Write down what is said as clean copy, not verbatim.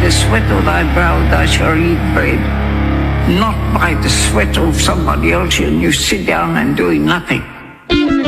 the sweat of thy brow thou shalt eat bread, not by the sweat of somebody else, and you sit down and doing nothing.